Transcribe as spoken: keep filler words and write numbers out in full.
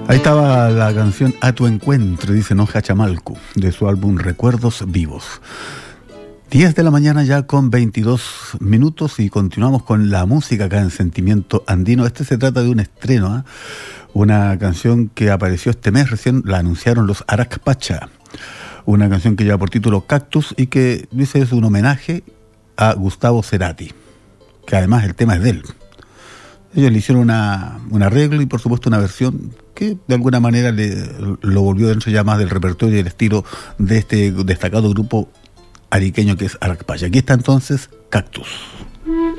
Ahí estaba la canción A tu encuentro, dice Noja Chamalcu, de su álbum Recuerdos Vivos. diez de la mañana ya con veintidós minutos y continuamos con la música acá en Sentimiento Andino. Este se trata de un estreno, ¿eh? Una canción que apareció este mes, recién la anunciaron los Aracpacha. Una canción que lleva por título Cactus y que dice es un homenaje a Gustavo Cerati, que además el tema es de él. Ellos le hicieron una, un arreglo y por supuesto una versión que de alguna manera le, lo volvió dentro ya más del repertorio y del estilo de este destacado grupo ariqueño que es Aracpacha. Aquí está entonces Cactus.